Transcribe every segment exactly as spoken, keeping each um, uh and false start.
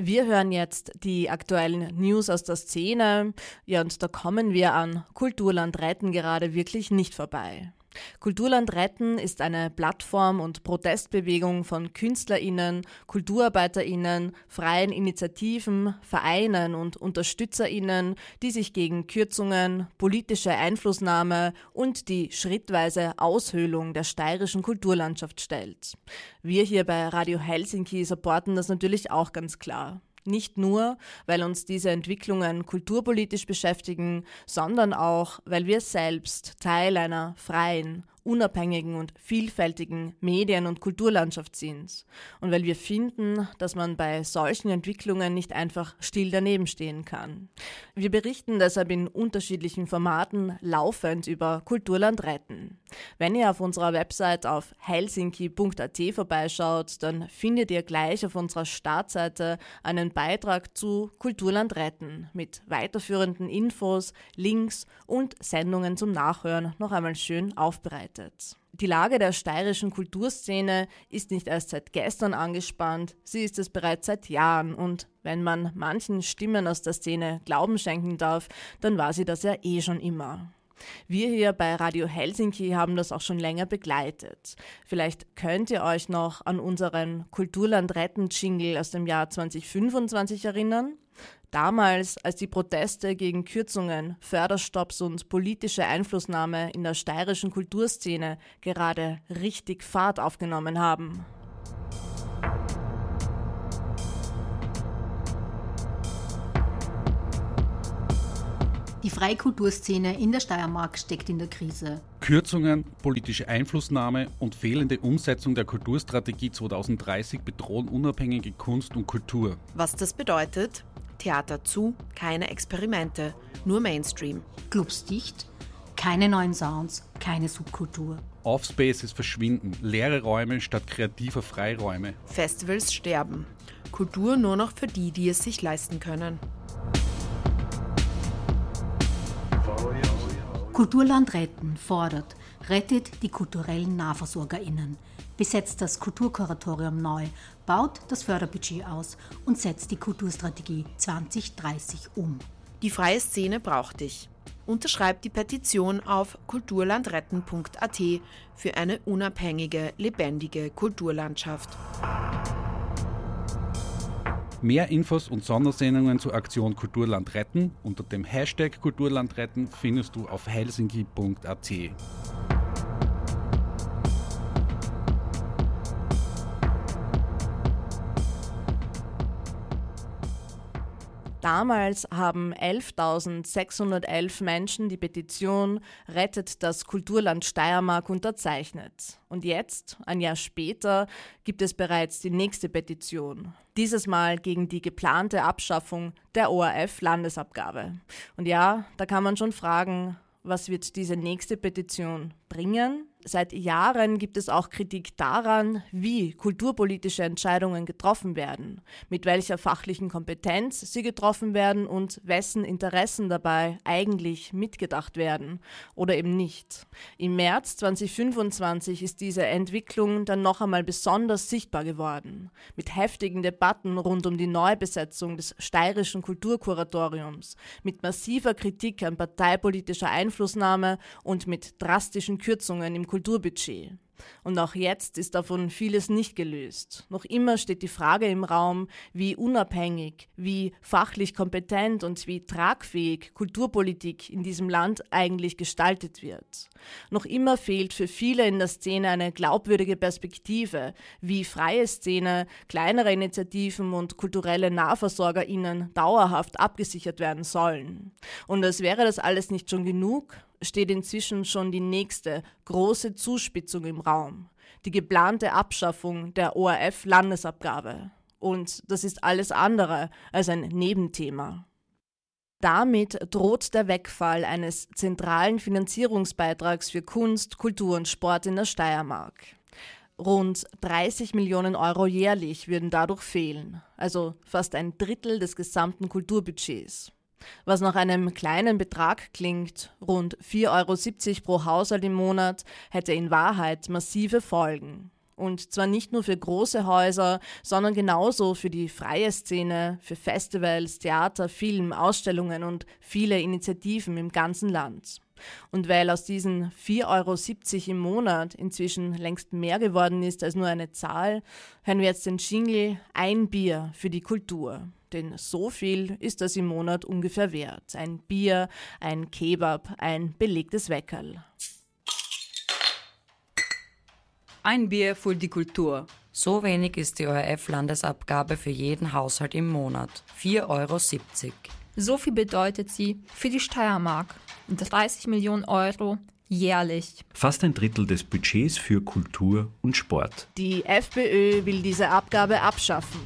Wir hören jetzt die aktuellen News aus der Szene. Ja, und da kommen wir an Kulturland retten gerade wirklich nicht vorbei. Kulturland retten ist eine Plattform und Protestbewegung von KünstlerInnen, KulturarbeiterInnen, freien Initiativen, Vereinen und UnterstützerInnen, die sich gegen Kürzungen, politische Einflussnahme und die schrittweise Aushöhlung der steirischen Kulturlandschaft stellt. Wir hier bei Radio Helsinki supporten das natürlich auch ganz klar. Nicht nur, weil uns diese Entwicklungen kulturpolitisch beschäftigen, sondern auch, weil wir selbst Teil einer freien, unabhängigen und vielfältigen Medien- und Kulturlandschaft sind. Und weil wir finden, dass man bei solchen Entwicklungen nicht einfach still daneben stehen kann. Wir berichten deshalb in unterschiedlichen Formaten laufend über Kulturland retten. Wenn ihr auf unserer Website auf helsinki punkt at vorbeischaut, dann findet ihr gleich auf unserer Startseite einen Beitrag zu Kulturland retten mit weiterführenden Infos, Links und Sendungen zum Nachhören noch einmal schön aufbereitet. Die Lage der steirischen Kulturszene ist nicht erst seit gestern angespannt, sie ist es bereits seit Jahren und wenn man manchen Stimmen aus der Szene Glauben schenken darf, dann war sie das ja eh schon immer. Wir hier bei Radio Helsinki haben das auch schon länger begleitet. Vielleicht könnt ihr euch noch an unseren Kulturland-Retten-Jingle aus dem Jahr zwanzig fünfundzwanzig erinnern? Damals, als die Proteste gegen Kürzungen, Förderstopps und politische Einflussnahme in der steirischen Kulturszene gerade richtig Fahrt aufgenommen haben. Die freie Kulturszene in der Steiermark steckt in der Krise. Kürzungen, politische Einflussnahme und fehlende Umsetzung der Kulturstrategie zwanzig dreißig bedrohen unabhängige Kunst und Kultur. Was das bedeutet? Theater zu, keine Experimente, nur Mainstream. Clubs dicht, keine neuen Sounds, keine Subkultur. Offspaces verschwinden, leere Räume statt kreativer Freiräume. Festivals sterben, Kultur nur noch für die, die es sich leisten können. Kulturland retten fordert, rettet die kulturellen NahversorgerInnen, besetzt das Kulturkuratorium neu, baut das Förderbudget aus und setzt die Kulturstrategie zwanzig dreißig um. Die freie Szene braucht dich. Unterschreib die Petition auf kulturlandretten punkt at für eine unabhängige, lebendige Kulturlandschaft. Mehr Infos und Sondersendungen zur Aktion Kulturland retten unter dem Hashtag Kulturland retten findest du auf helsinki punkt at. Damals haben elftausendsechshundertelf Menschen die Petition Rettet das Kulturland Steiermark unterzeichnet. Und jetzt, ein Jahr später, gibt es bereits die nächste Petition. Dieses Mal gegen die geplante Abschaffung der O R F-Landesabgabe. Und ja, da kann man schon fragen, was wird diese nächste Petition bringen? Seit Jahren gibt es auch Kritik daran, wie kulturpolitische Entscheidungen getroffen werden, mit welcher fachlichen Kompetenz sie getroffen werden und wessen Interessen dabei eigentlich mitgedacht werden oder eben nicht. Im März zwanzig fünfundzwanzig ist diese Entwicklung dann noch einmal besonders sichtbar geworden, mit heftigen Debatten rund um die Neubesetzung des steirischen Kulturkuratoriums, mit massiver Kritik an parteipolitischer Einflussnahme und mit drastischen Kürzungen im Kulturbudget. Und auch jetzt ist davon vieles nicht gelöst. Noch immer steht die Frage im Raum, wie unabhängig, wie fachlich kompetent und wie tragfähig Kulturpolitik in diesem Land eigentlich gestaltet wird. Noch immer fehlt für viele in der Szene eine glaubwürdige Perspektive, wie freie Szene, kleinere Initiativen und kulturelle NahversorgerInnen dauerhaft abgesichert werden sollen. Und als wäre das alles nicht schon genug, steht inzwischen schon die nächste große Zuspitzung im Raum. Die geplante Abschaffung der O R F-Landesabgabe. Und das ist alles andere als ein Nebenthema. Damit droht der Wegfall eines zentralen Finanzierungsbeitrags für Kunst, Kultur und Sport in der Steiermark. Rund dreißig Millionen Euro jährlich würden dadurch fehlen, also fast ein Drittel des gesamten Kulturbudgets. Was nach einem kleinen Betrag klingt, rund vier Euro siebzig pro Haushalt im Monat, hätte in Wahrheit massive Folgen. Und zwar nicht nur für große Häuser, sondern genauso für die freie Szene, für Festivals, Theater, Film, Ausstellungen und viele Initiativen im ganzen Land. Und weil aus diesen vier Euro siebzig im Monat inzwischen längst mehr geworden ist als nur eine Zahl, hören wir jetzt den Jingle Ein Bier für die Kultur. Denn so viel ist das im Monat ungefähr wert. Ein Bier, ein Kebab, ein belegtes Weckerl. Ein Bier für die Kultur. So wenig ist die O R F-Landesabgabe für jeden Haushalt im Monat. vier Euro siebzig. So viel bedeutet sie für die Steiermark. dreißig Millionen Euro jährlich. Fast ein Drittel des Budgets für Kultur und Sport. Die FPÖ will diese Abgabe abschaffen.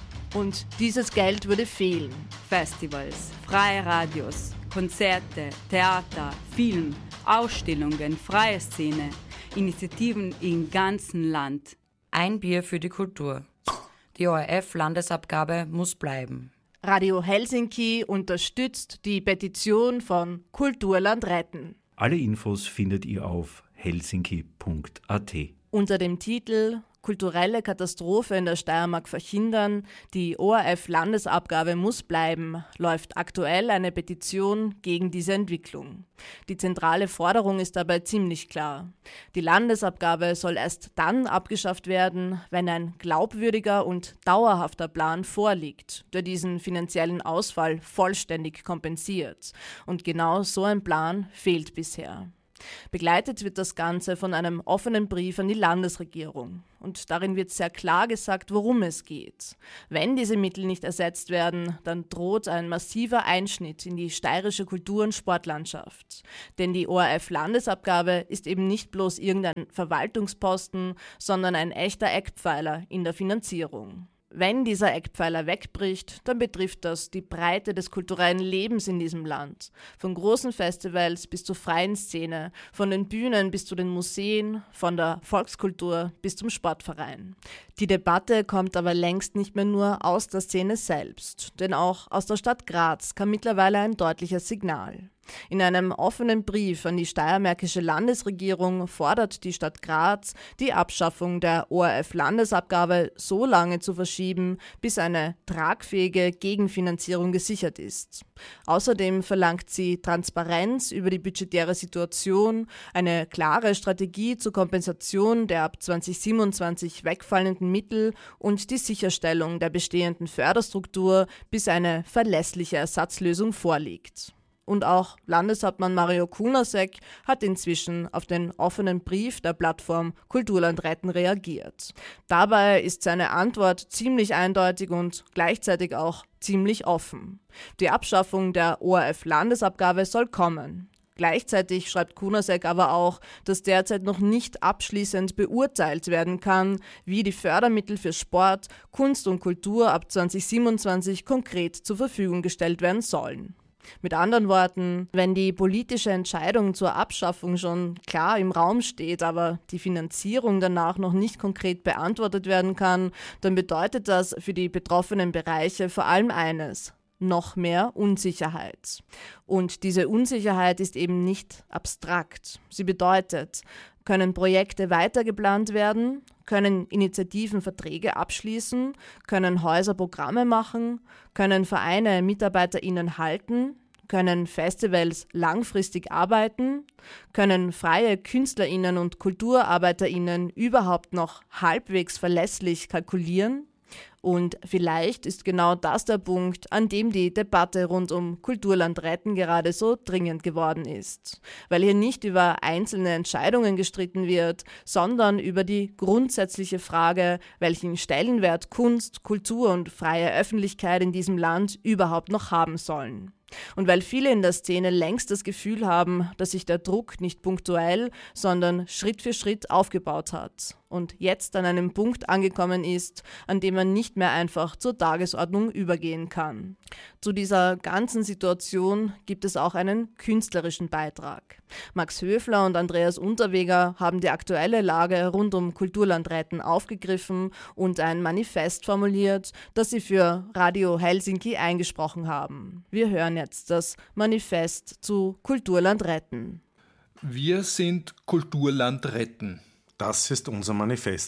Und dieses Geld würde fehlen. Festivals, freie Radios, Konzerte, Theater, Film, Ausstellungen, freie Szene, Initiativen im ganzen Land. Ein Bier für die Kultur. Die O R F-Landesabgabe muss bleiben. Radio Helsinki unterstützt die Petition von Kulturland retten. Alle Infos findet ihr auf helsinki punkt a t. Unter dem Titel Kulturelle Katastrophe in der Steiermark verhindern, die O R F-Landesabgabe muss bleiben, läuft aktuell eine Petition gegen diese Entwicklung. Die zentrale Forderung ist dabei ziemlich klar. Die Landesabgabe soll erst dann abgeschafft werden, wenn ein glaubwürdiger und dauerhafter Plan vorliegt, der diesen finanziellen Ausfall vollständig kompensiert. Und genau so ein Plan fehlt bisher. Begleitet wird das Ganze von einem offenen Brief an die Landesregierung. Und darin wird sehr klar gesagt, worum es geht. Wenn diese Mittel nicht ersetzt werden, dann droht ein massiver Einschnitt in die steirische Kultur- und Sportlandschaft. Denn die O R F-Landesabgabe ist eben nicht bloß irgendein Verwaltungsposten, sondern ein echter Eckpfeiler in der Finanzierung. Wenn dieser Eckpfeiler wegbricht, dann betrifft das die Breite des kulturellen Lebens in diesem Land. Von großen Festivals bis zur freien Szene, von den Bühnen bis zu den Museen, von der Volkskultur bis zum Sportverein. Die Debatte kommt aber längst nicht mehr nur aus der Szene selbst, denn auch aus der Stadt Graz kam mittlerweile ein deutliches Signal. In einem offenen Brief an die steiermärkische Landesregierung fordert die Stadt Graz, die Abschaffung der O R F-Landesabgabe so lange zu verschieben, bis eine tragfähige Gegenfinanzierung gesichert ist. Außerdem verlangt sie Transparenz über die budgetäre Situation, eine klare Strategie zur Kompensation der ab zweitausendsiebenundzwanzig wegfallenden Mittel und die Sicherstellung der bestehenden Förderstruktur, bis eine verlässliche Ersatzlösung vorliegt. Und auch Landeshauptmann Mario Kunasek hat inzwischen auf den offenen Brief der Plattform Kulturland retten reagiert. Dabei ist seine Antwort ziemlich eindeutig und gleichzeitig auch ziemlich offen. Die Abschaffung der O R F-Landesabgabe soll kommen. Gleichzeitig schreibt Kunasek aber auch, dass derzeit noch nicht abschließend beurteilt werden kann, wie die Fördermittel für Sport, Kunst und Kultur ab zweitausendsiebenundzwanzig konkret zur Verfügung gestellt werden sollen. Mit anderen Worten, wenn die politische Entscheidung zur Abschaffung schon klar im Raum steht, aber die Finanzierung danach noch nicht konkret beantwortet werden kann, dann bedeutet das für die betroffenen Bereiche vor allem eines: noch mehr Unsicherheit. Und diese Unsicherheit ist eben nicht abstrakt. Sie bedeutet, können Projekte weitergeplant werden? Können Initiativen Verträge abschließen? Können Häuser Programme machen? Können Vereine MitarbeiterInnen halten? Können Festivals langfristig arbeiten? Können freie KünstlerInnen und KulturarbeiterInnen überhaupt noch halbwegs verlässlich kalkulieren? Und vielleicht ist genau das der Punkt, an dem die Debatte rund um Kulturland retten gerade so dringend geworden ist. Weil hier nicht über einzelne Entscheidungen gestritten wird, sondern über die grundsätzliche Frage, welchen Stellenwert Kunst, Kultur und freie Öffentlichkeit in diesem Land überhaupt noch haben sollen. Und weil viele in der Szene längst das Gefühl haben, dass sich der Druck nicht punktuell, sondern Schritt für Schritt aufgebaut hat und jetzt an einem Punkt angekommen ist, an dem man nicht mehr einfach zur Tagesordnung übergehen kann. Zu dieser ganzen Situation gibt es auch einen künstlerischen Beitrag. Max Höfler und Andreas Unterweger haben die aktuelle Lage rund um Kulturland retten aufgegriffen und ein Manifest formuliert, das sie für Radio Helsinki eingesprochen haben. Wir hören jetzt das Manifest zu Kulturland retten. Wir sind Kulturland retten. Das ist unser Manifest.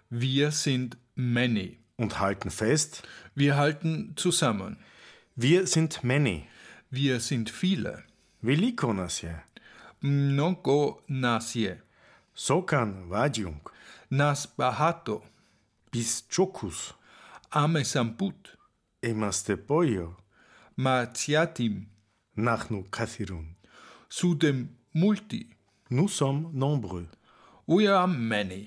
Wir sind many. Und halten fest. Wir halten zusammen. Wir sind many. Wir sind viele. Veliko nas je. Mnogo nas je. Sokan vadjung. Nas bahato. Bis chokus. Ame samput. Emaste pollo. Maciatim. Nachnu kathirun. Sudem multi. Nous sommes nombreux. We are many.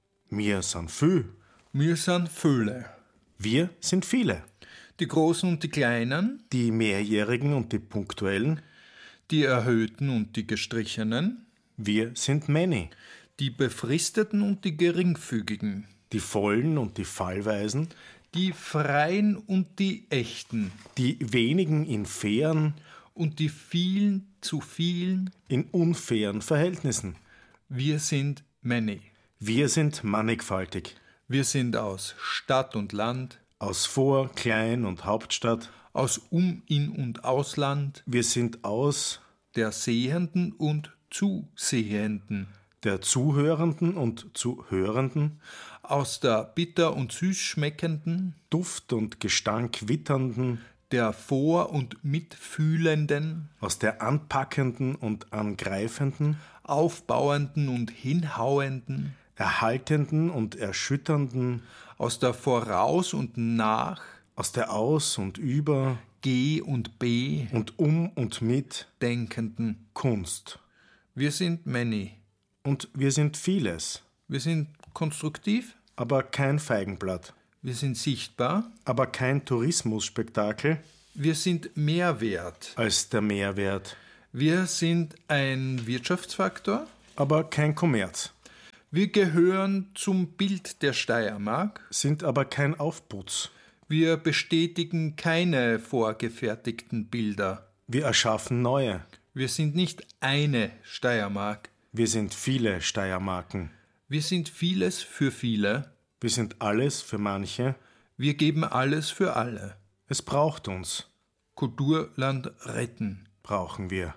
Wir sind viel. Wir sind viele. Wir sind viele. Die Großen und die Kleinen. Die Mehrjährigen und die Punktuellen. Die Erhöhten und die Gestrichenen. Wir sind many. Die Befristeten und die Geringfügigen. Die Vollen und die Fallweisen. Die Freien und die Echten. Die wenigen in fairen. Und die vielen zu vielen. In unfairen Verhältnissen. Wir sind many. Wir sind mannigfaltig. Wir sind aus Stadt und Land. Aus Vor-, Klein- und Hauptstadt. Aus Um-, In- und Ausland. Wir sind aus der Sehenden und Zusehenden. Der Zuhörenden und Zuhörenden. Aus der bitter- und süß schmeckenden. Duft- und Gestank witternden. Der Vor- und Mitfühlenden. Aus der anpackenden und angreifenden. Aufbauenden und hinhauenden. Erhaltenden und erschütternden. Aus der Voraus und Nach. Aus der Aus und Über. Geh und B. Und um und mit. Denkenden. Kunst. Wir sind many. Und wir sind vieles. Wir sind konstruktiv. Aber kein Feigenblatt. Wir sind sichtbar. Aber kein Tourismusspektakel. Wir sind Mehrwert. Als der Mehrwert. Wir sind ein Wirtschaftsfaktor. Aber kein Kommerz. Wir gehören zum Bild der Steiermark. Sind aber kein Aufputz. Wir bestätigen keine vorgefertigten Bilder. Wir erschaffen neue. Wir sind nicht eine Steiermark. Wir sind viele Steiermarken. Wir sind vieles für viele. Wir sind alles für manche. Wir geben alles für alle. Es braucht uns. Kulturland retten. Brauchen wir.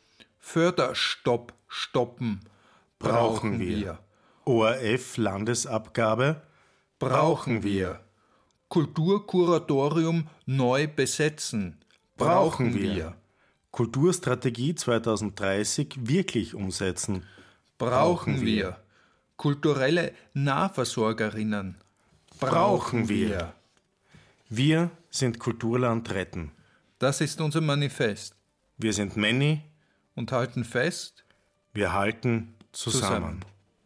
Förderstopp stoppen. Brauchen, brauchen wir. wir. O R F-Landesabgabe. Brauchen wir. Kulturkuratorium neu besetzen. Brauchen, brauchen wir. wir. Kulturstrategie zwanzig dreißig wirklich umsetzen. Brauchen, brauchen wir. wir. Kulturelle Nahversorgerinnen. Brauchen, brauchen wir. wir. Wir sind Kulturland retten. Das ist unser Manifest. Wir sind many. Und halten fest. Wir halten zusammen. zusammen.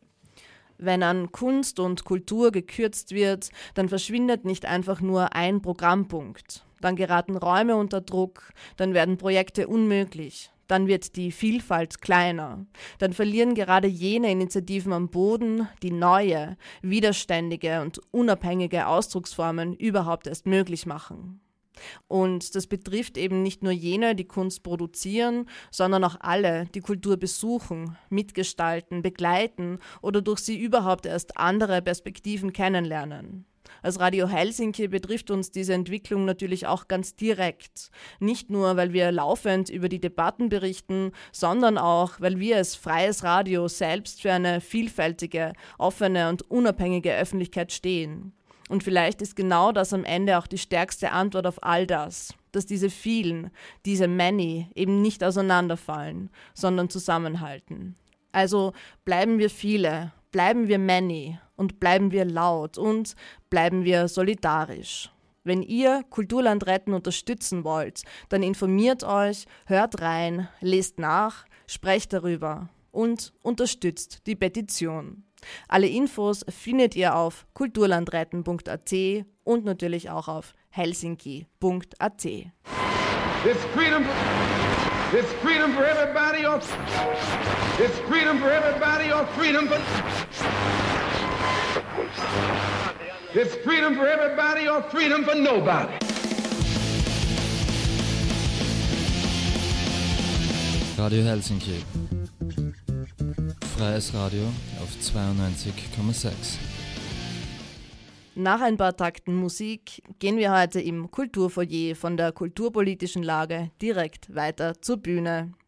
Wenn an Kunst und Kultur gekürzt wird, dann verschwindet nicht einfach nur ein Programmpunkt. Dann geraten Räume unter Druck, dann werden Projekte unmöglich, dann wird die Vielfalt kleiner. Dann verlieren gerade jene Initiativen am Boden, die neue, widerständige und unabhängige Ausdrucksformen überhaupt erst möglich machen. Und das betrifft eben nicht nur jene, die Kunst produzieren, sondern auch alle, die Kultur besuchen, mitgestalten, begleiten oder durch sie überhaupt erst andere Perspektiven kennenlernen. Als Radio Helsinki betrifft uns diese Entwicklung natürlich auch ganz direkt. Nicht nur, weil wir laufend über die Debatten berichten, sondern auch, weil wir als freies Radio selbst für eine vielfältige, offene und unabhängige Öffentlichkeit stehen. Und vielleicht ist genau das am Ende auch die stärkste Antwort auf all das, dass diese vielen, diese many eben nicht auseinanderfallen, sondern zusammenhalten. Also bleiben wir viele, bleiben wir many und bleiben wir laut und bleiben wir solidarisch. Wenn ihr Kulturland retten unterstützen wollt, dann informiert euch, hört rein, lest nach, sprecht darüber und unterstützt die Petition. Alle Infos findet ihr auf kulturlandretten punkt a t und natürlich auch auf helsinki punkt a t. It's freedom, it's freedom for everybody or it's freedom for everybody or freedom for it's freedom for everybody or freedom for nobody. Radio Helsinki. Freies Radio auf zweiundneunzig Komma sechs. Nach ein paar Takten Musik gehen wir heute im Kulturfoyer von der kulturpolitischen Lage direkt weiter zur Bühne.